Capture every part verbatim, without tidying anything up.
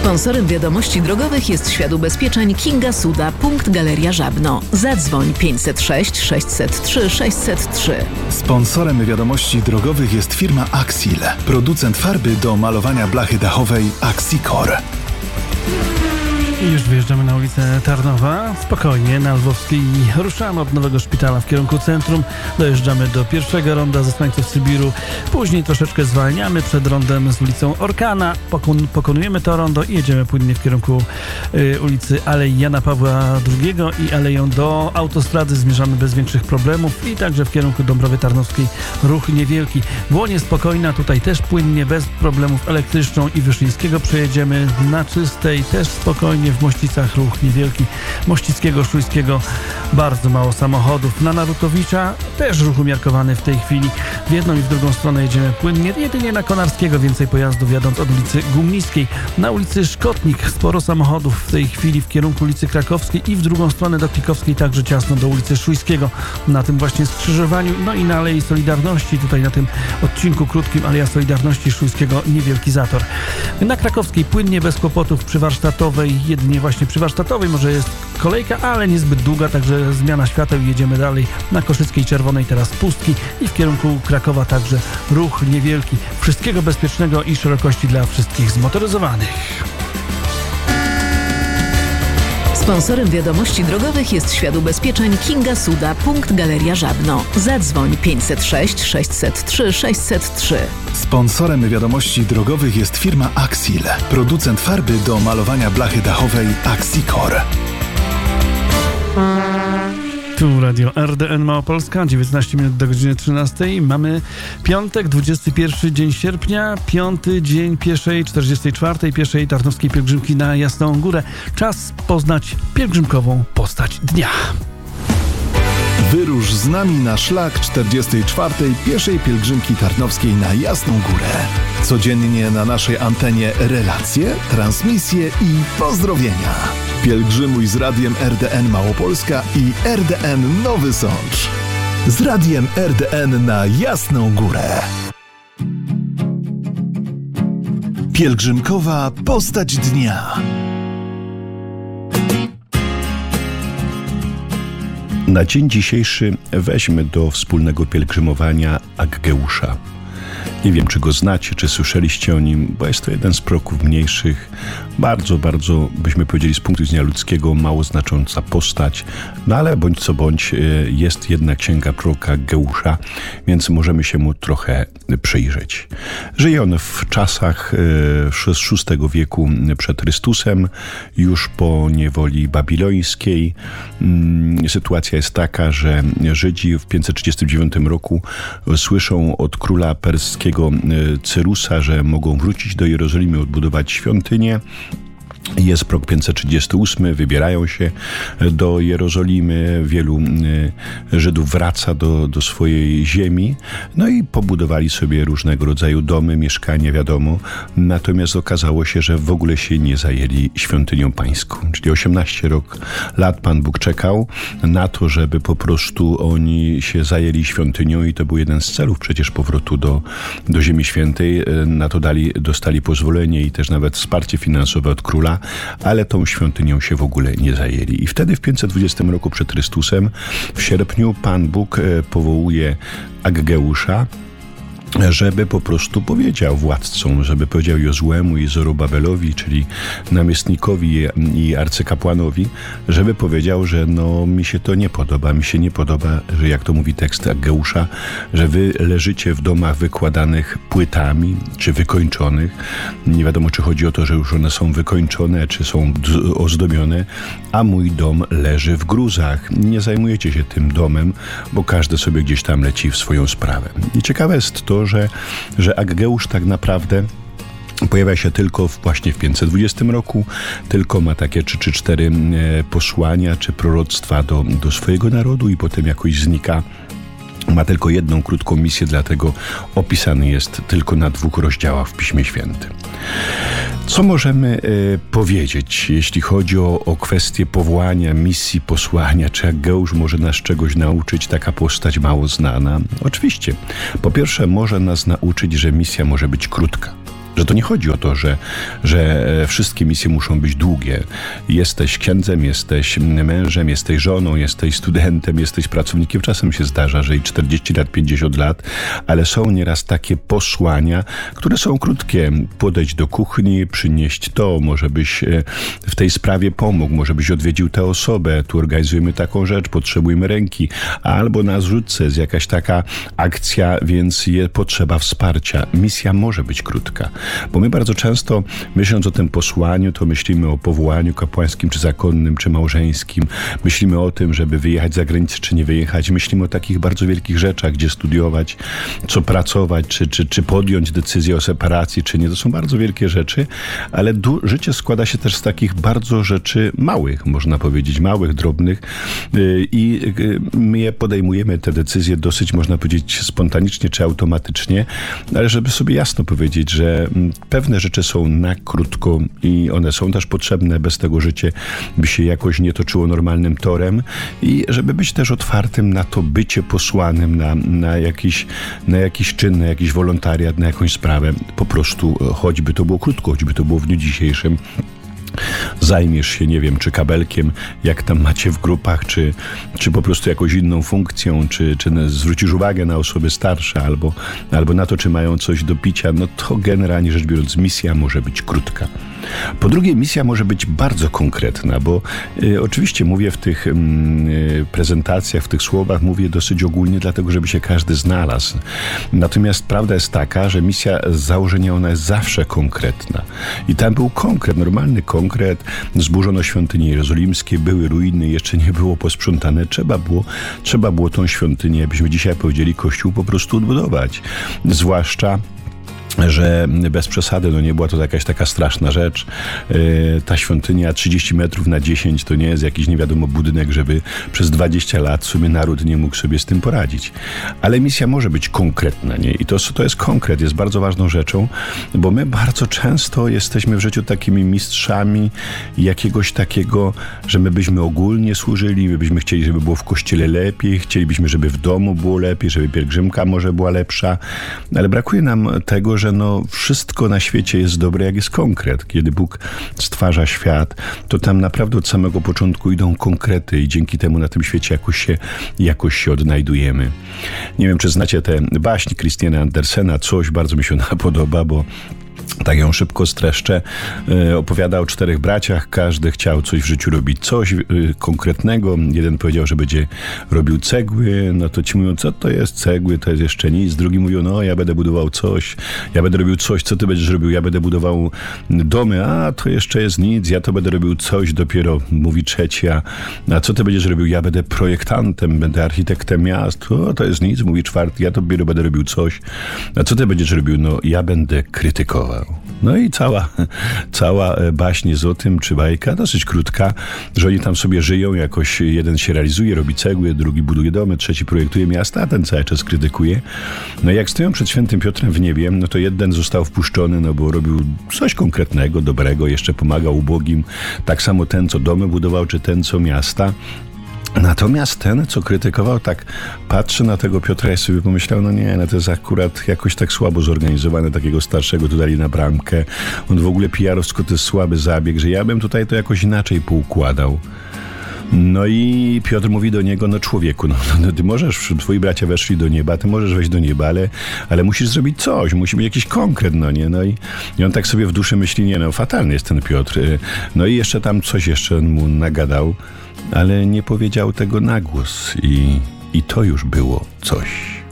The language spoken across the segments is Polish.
Sponsorem Wiadomości Drogowych jest Świat Ubezpieczeń Kinga Suda, punkt Galeria Żabno. Zadzwoń pięćset sześć sześćset trzy sześćset trzy. Sponsorem Wiadomości Drogowych jest firma Axil, producent farby do malowania blachy dachowej Axicor. I już wyjeżdżamy na ulicę Tarnowa, spokojnie, na Lwowskiej. Ruszamy od nowego szpitala w kierunku centrum, dojeżdżamy do pierwszego ronda Zesłańców Sybiru, później troszeczkę zwalniamy przed rondem z ulicą Orkana, pokon- pokonujemy to rondo i jedziemy płynnie w kierunku y, ulicy Alei Jana Pawła drugiego i aleją do autostrady, zmierzamy bez większych problemów i także w kierunku Dąbrowy Tarnowskiej ruch niewielki. Błonie spokojna, tutaj też płynnie, bez problemów elektryczną i Wyszyńskiego przejedziemy na czystej, też spokojnie. W Mościcach ruch niewielki, Mościckiego, Szujskiego bardzo mało samochodów. Na Narutowicza też ruch umiarkowany w tej chwili. W jedną i w drugą stronę jedziemy płynnie. Jedynie na Konarskiego więcej pojazdów jadąc od ulicy Gumniskiej. Na ulicy Szkotnik sporo samochodów w tej chwili w kierunku ulicy Krakowskiej i w drugą stronę do Klikowskiej, także ciasno do ulicy Szujskiego. Na tym właśnie skrzyżowaniu, no i na Alei Solidarności, tutaj na tym odcinku krótkim Aleja Solidarności Szujskiego niewielki zator. Na Krakowskiej płynnie, bez kłopotów, przy warsztatowej jedynie właśnie przy warsztatowej może jest kolejka, ale niezbyt długa, także zmiana świateł i jedziemy dalej. Na Koszyckiej Czerwonej teraz pustki i w kierunku Krakowa także ruch niewielki. Wszystkiego bezpiecznego i szerokości dla wszystkich zmotoryzowanych. Sponsorem Wiadomości Drogowych jest Świat Ubezpieczeń Kinga Suda, punkt Galeria Żabno. Zadzwoń pięćset sześć sześćset trzy sześćset trzy. Sponsorem Wiadomości Drogowych jest firma Axil, producent farby do malowania blachy dachowej Axicor. Tu Radio R D N Małopolska, dziewiętnaście minut do godziny trzynastej. Mamy piątek, dwudziesty pierwszy dzień sierpnia, piąty dzień pieszej, czterdziestej czwartej pieszej tarnowskiej pielgrzymki na Jasną Górę. Czas poznać pielgrzymkową postać dnia. Wyrusz z nami na szlak czterdziestej czwartej pieszej pielgrzymki tarnowskiej na Jasną Górę. Codziennie na naszej antenie relacje, transmisje i pozdrowienia. Pielgrzymuj z radiem R D N Małopolska i R D N Nowy Sącz. Z radiem R D N na Jasną Górę. Pielgrzymkowa postać dnia. Na dzień dzisiejszy weźmy do wspólnego pielgrzymowania Aggeusza. Nie wiem, czy go znacie, czy słyszeliście o nim, bo jest to jeden z proroków mniejszych, bardzo, bardzo, byśmy powiedzieli, z punktu widzenia ludzkiego mało znacząca postać, no ale bądź co bądź jest jedna księga proroka Aggeusza, więc możemy się mu trochę przyjrzeć. Żyje on w czasach z szóstego wieku przed Chrystusem, już po niewoli babilońskiej. Sytuacja jest taka, że Żydzi w pięćset trzydziestym dziewiątym roku słyszą od króla perskiego Cyrusa, że mogą wrócić do Jerozolimy, odbudować świątynię. Jest rok pięćset trzydziesty ósmy, wybierają się do Jerozolimy, wielu Żydów wraca do, do swojej ziemi, no i pobudowali sobie różnego rodzaju domy, mieszkania, wiadomo, natomiast okazało się, że w ogóle się nie zajęli świątynią pańską, czyli osiemnaście rok, lat Pan Bóg czekał na to, żeby po prostu oni się zajęli świątynią i to był jeden z celów przecież powrotu do, do Ziemi Świętej, na to dali, dostali pozwolenie i też nawet wsparcie finansowe od króla, ale tą świątynią się w ogóle nie zajęli. I wtedy w pięćset dwudziestym roku przed Chrystusem, w sierpniu, Pan Bóg powołuje Aggeusza, żeby po prostu powiedział władcom, żeby powiedział Jozłemu i Zorobabelowi, czyli namiestnikowi i arcykapłanowi, żeby powiedział, że no mi się to nie podoba, mi się nie podoba, że jak to mówi tekst Aggeusza, że wy leżycie w domach wykładanych płytami, czy wykończonych. Nie wiadomo, czy chodzi o to, że już one są wykończone, czy są ozdobione, a mój dom leży w gruzach. Nie zajmujecie się tym domem, bo każdy sobie gdzieś tam leci w swoją sprawę. I ciekawe jest to, że, że Aggeusz tak naprawdę pojawia się tylko właśnie w pięćset dwudziestym roku, tylko ma takie trzy czy cztery posłania czy proroctwa do, do swojego narodu i potem jakoś znika. Ma tylko jedną krótką misję, dlatego opisany jest tylko na dwóch rozdziałach w Piśmie Świętym. Co możemy y, powiedzieć, jeśli chodzi o, o kwestię powołania, misji, posłania? Czy Aggeusz może nas czegoś nauczyć, taka postać mało znana? Oczywiście. Po pierwsze, może nas nauczyć, że misja może być krótka. Że to nie chodzi o to, że, że wszystkie misje muszą być długie. Jesteś księdzem, jesteś mężem, jesteś żoną, jesteś studentem, jesteś pracownikiem. Czasem się zdarza, że i czterdzieści lat, pięćdziesiąt lat, ale są nieraz takie posłania, które są krótkie. Podejść do kuchni, przynieść to, może byś w tej sprawie pomógł, może byś odwiedził tę osobę, tu organizujemy taką rzecz, potrzebujemy ręki, albo na zrzutce jest jakaś taka akcja, więc je potrzeba wsparcia. Misja może być krótka. Bo my bardzo często, myśląc o tym posłaniu, to myślimy o powołaniu kapłańskim, czy zakonnym, czy małżeńskim. Myślimy o tym, żeby wyjechać za granicę, czy nie wyjechać. Myślimy o takich bardzo wielkich rzeczach, gdzie studiować, co pracować, czy, czy, czy podjąć decyzję o separacji, czy nie. To są bardzo wielkie rzeczy, ale du- życie składa się też z takich bardzo rzeczy małych, można powiedzieć, małych, drobnych yy, i yy, my je podejmujemy, te decyzje dosyć, można powiedzieć, spontanicznie, czy automatycznie, ale żeby sobie jasno powiedzieć, że pewne rzeczy są na krótko i one są też potrzebne, bez tego życie by się jakoś nie toczyło normalnym torem i żeby być też otwartym na to bycie posłanym, na, na, jakiś, na jakiś czyn, na jakiś wolontariat, na jakąś sprawę, po prostu choćby to było krótko, choćby to było w dniu dzisiejszym, zajmiesz się, nie wiem, czy kabelkiem, jak tam macie w grupach, czy, czy po prostu jakąś inną funkcją, czy, czy zwrócisz uwagę na osoby starsze, albo, albo na to, czy mają coś do picia, no to generalnie rzecz biorąc misja może być krótka. Po drugie, misja może być bardzo konkretna, bo y, oczywiście mówię w tych y, prezentacjach, w tych słowach, mówię dosyć ogólnie, dlatego żeby się każdy znalazł. Natomiast prawda jest taka, że misja z założenia ona jest zawsze konkretna. I tam był konkret, normalny konkret. Zburzono świątynie jerozolimskie, były ruiny, jeszcze nie było posprzątane. Trzeba było, trzeba było tą świątynię, jakbyśmy dzisiaj powiedzieli, kościół po prostu odbudować. Zwłaszcza że bez przesady, no nie była to jakaś taka straszna rzecz. Yy, ta świątynia trzydzieści metrów na dziesięć to nie jest jakiś nie wiadomo budynek, żeby przez dwadzieścia lat sobie naród nie mógł sobie z tym poradzić. Ale misja może być konkretna, nie? I to, to jest konkret, jest bardzo ważną rzeczą, bo my bardzo często jesteśmy w życiu takimi mistrzami jakiegoś takiego, że my byśmy ogólnie służyli, my byśmy chcieli, żeby było w kościele lepiej, chcielibyśmy, żeby w domu było lepiej, żeby pielgrzymka może była lepsza, ale brakuje nam tego, że no wszystko na świecie jest dobre, jak jest konkret. Kiedy Bóg stwarza świat, to tam naprawdę od samego początku idą konkrety i dzięki temu na tym świecie jakoś się, jakoś się odnajdujemy. Nie wiem, czy znacie tę baśń Christiana Andersena, coś bardzo mi się ona podoba, bo tak ją szybko streszczę. Opowiada o czterech braciach, każdy chciał coś w życiu robić, coś konkretnego. Jeden powiedział, że będzie robił cegły, no to ci mówią, co to jest cegły, to jest jeszcze nic. Drugi mówią, no ja będę budował coś, ja będę robił coś, co ty będziesz robił, ja będę budował domy, a to jeszcze jest nic, ja to będę robił coś dopiero, mówi trzecia. A co ty będziesz robił, ja będę projektantem, będę architektem miast, o to jest nic, mówi czwarty, ja to dopiero będę robił coś. A co ty będziesz robił, no ja będę krytykował. No i cała, cała baśń jest o tym, czy bajka, dosyć krótka, że oni tam sobie żyją, jakoś jeden się realizuje, robi cegły, drugi buduje domy, trzeci projektuje miasta, a ten cały czas krytykuje. No i jak stoją przed świętym Piotrem w niebie, no to jeden został wpuszczony, no bo robił coś konkretnego, dobrego, jeszcze pomagał ubogim. Tak samo ten, co domy budował, czy ten, co miasta. Natomiast ten, co krytykował, tak patrzy na tego Piotra i sobie pomyślał, no nie, no to jest akurat jakoś tak słabo zorganizowane, takiego starszego tu dali na bramkę. On w ogóle P R-owsko to jest słaby zabieg, że ja bym tutaj to jakoś inaczej poukładał. No i Piotr mówi do niego, no człowieku, no, no ty możesz, twoi bracia weszli do nieba, ty możesz wejść do nieba, ale, ale musisz zrobić coś, musi być jakiś konkret, no nie, no i, i on tak sobie w duszy myśli, nie no, fatalny jest ten Piotr. No i jeszcze tam coś jeszcze mu nagadał, ale nie powiedział tego na głos i, i to już było coś.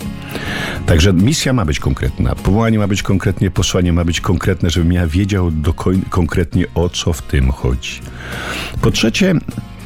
Także misja ma być konkretna, powołanie ma być konkretnie, posłanie ma być konkretne, żebym ja wiedział dokoń, konkretnie o co w tym chodzi. Po trzecie,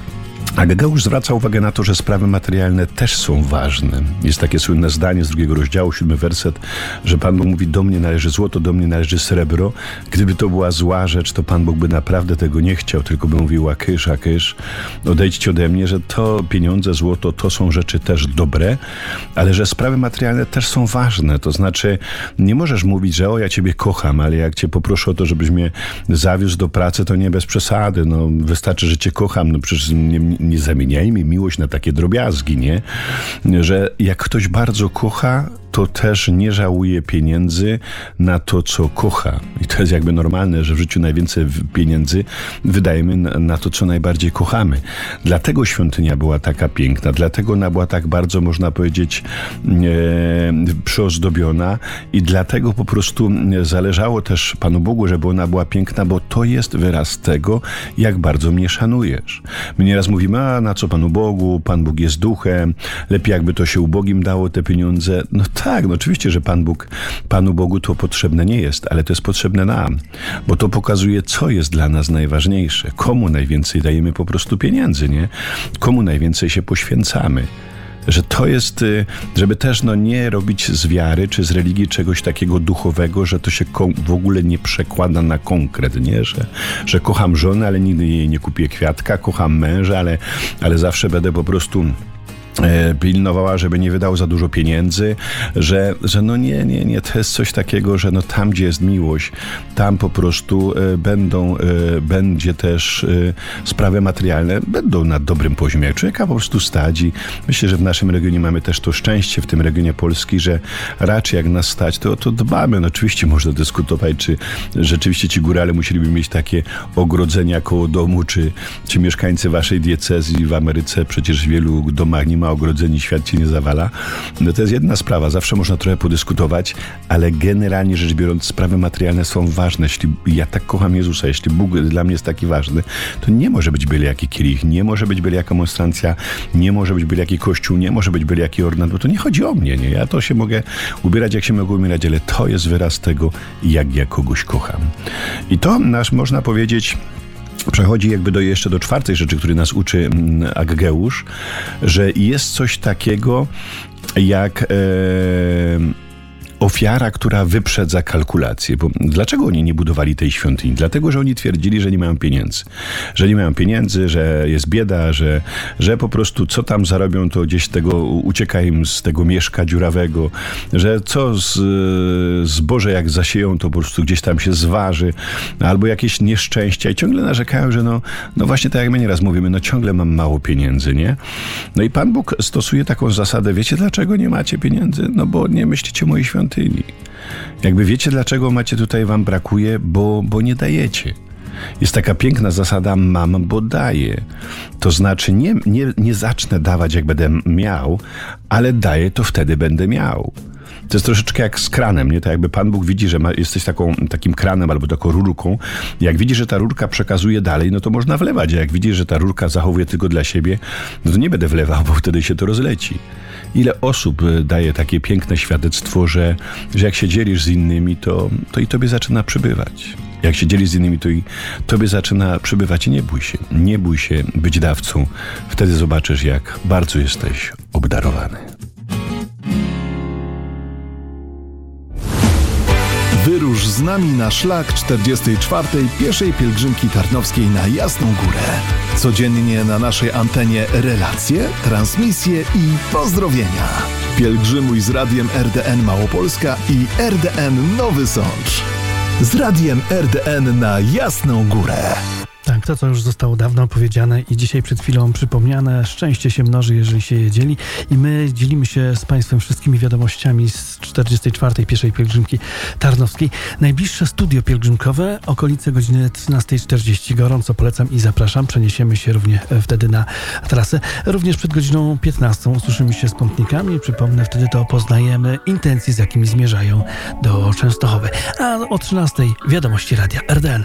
Ageusz zwraca uwagę na to, że sprawy materialne też są ważne. Jest takie słynne zdanie z drugiego rozdziału, siódmy werset, że Pan Bóg mówi, do mnie należy złoto, do mnie należy srebro. Gdyby to była zła rzecz, to Pan Bóg by naprawdę tego nie chciał, tylko by mówił, akysz, akysz, odejdźcie ode mnie, że to pieniądze, złoto, to są rzeczy też dobre, ale że sprawy materialne też są ważne. To znaczy, nie możesz mówić, że o, ja ciebie kocham, ale jak cię poproszę o to, żebyś mnie zawiózł do pracy, to nie bez przesady. No, wystarczy, że cię kocham, no przecież nie, nie zamieniajmy miłość na takie drobiazgi, nie? Że jak ktoś bardzo kocha, to też nie żałuje pieniędzy na to, co kocha. I to jest jakby normalne, że w życiu najwięcej pieniędzy wydajemy na, na to, co najbardziej kochamy. Dlatego świątynia była taka piękna, dlatego ona była tak bardzo, można powiedzieć, e, przyozdobiona i dlatego po prostu zależało też Panu Bogu, żeby ona była piękna, bo to jest wyraz tego, jak bardzo mnie szanujesz. My nieraz mówimy, a na co Panu Bogu, Pan Bóg jest duchem, lepiej jakby to się ubogim dało te pieniądze. No tak, no oczywiście, że Pan Bóg, Panu Bogu to potrzebne nie jest, ale to jest potrzebne nam, bo to pokazuje, co jest dla nas najważniejsze, komu najwięcej dajemy po prostu pieniędzy, nie? Komu najwięcej się poświęcamy. Że to jest, żeby też no, nie robić z wiary czy z religii czegoś takiego duchowego, że to się w ogóle nie przekłada na konkret, nie? Że, że kocham żonę, ale nigdy jej nie kupię kwiatka, kocham męża, ale, ale zawsze będę po prostu pilnowała, żeby nie wydał za dużo pieniędzy, że, że no nie, nie, nie, to jest coś takiego, że no tam, gdzie jest miłość, tam po prostu e, będą, e, będzie też e, sprawy materialne, będą na dobrym poziomie. Jak człowieka po prostu stać i myślę, że w naszym regionie mamy też to szczęście, w tym regionie Polski, że raczej jak nas stać, to o to dbamy. No oczywiście można dyskutować, czy rzeczywiście ci górale musieliby mieć takie ogrodzenia koło domu, czy, czy mieszkańcy waszej diecezji w Ameryce, przecież w wielu domach nie ma ogrodzeni, świat się nie zawala. No to jest jedna sprawa, zawsze można trochę podyskutować, ale generalnie rzecz biorąc sprawy materialne są ważne. Jeśli ja tak kocham Jezusa, jeśli Bóg dla mnie jest taki ważny, to nie może być byle jaki kielich, nie może być byle jaka monstrancja, nie może być byle jaki kościół, nie może być byle jaki ornat, bo to nie chodzi o mnie, nie? Ja to się mogę ubierać, jak się mogę umierać, ale to jest wyraz tego, jak ja kogoś kocham. I to nasz, można powiedzieć, przechodzi jakby do, jeszcze do czwartej rzeczy, której nas uczy Aggeusz, że jest coś takiego jak e, ofiara, która wyprzedza kalkulację. Bo dlaczego oni nie budowali tej świątyni? Dlatego, że oni twierdzili, że nie mają pieniędzy. Że nie mają pieniędzy, że jest bieda, że, że po prostu co tam zarobią, to gdzieś tego ucieka im z tego mieszka dziurawego, że co z, zboże jak zasieją, to po prostu gdzieś tam się zważy, albo jakieś nieszczęścia i ciągle narzekają, że no, no właśnie tak jak my nieraz mówimy, no ciągle mam mało pieniędzy, nie? No i Pan Bóg stosuje taką zasadę, wiecie dlaczego nie macie pieniędzy? No bo nie myślicie o mojej świątyni. Jakby wiecie, dlaczego macie tutaj wam brakuje, bo, bo nie dajecie. Jest taka piękna zasada mam, bo daję. To znaczy nie, nie, nie zacznę dawać, jak będę miał, ale daję, to wtedy będę miał. To jest troszeczkę jak z kranem, nie? To jakby Pan Bóg widzi, że ma, jesteś taką, takim kranem albo taką rurką. Jak widzi, że ta rurka przekazuje dalej, no to można wlewać. A jak widzi, że ta rurka zachowuje tylko dla siebie, no to nie będę wlewał, bo wtedy się to rozleci. Ile osób daje takie piękne świadectwo, że, że jak się dzielisz z innymi, to, to i tobie zaczyna przybywać. Jak się dzielisz z innymi, to i tobie zaczyna przybywać i nie bój się. Nie bój się być dawcą. Wtedy zobaczysz, jak bardzo jesteś obdarowany. Wyrusz z nami na szlak czterdziestej czwartej pieszej pielgrzymki tarnowskiej na Jasną Górę. Codziennie na naszej antenie relacje, transmisje i pozdrowienia. Pielgrzymuj z Radiem R D N Małopolska i R D N Nowy Sącz. Z Radiem R D N na Jasną Górę. Tak, to co już zostało dawno powiedziane i dzisiaj przed chwilą przypomniane, szczęście się mnoży, jeżeli się je dzieli i my dzielimy się z Państwem wszystkimi wiadomościami z czterdziestej czwartej pieszej pielgrzymki tarnowskiej. Najbliższe studio pielgrzymkowe, okolice godziny trzynastej czterdzieści. Gorąco polecam i zapraszam. Przeniesiemy się również wtedy na trasę. Również przed godziną piętnastą usłyszymy się z pątnikami. Przypomnę, wtedy to poznajemy intencje, z jakimi zmierzają do Częstochowy. A o trzynastej wiadomości Radia R D N.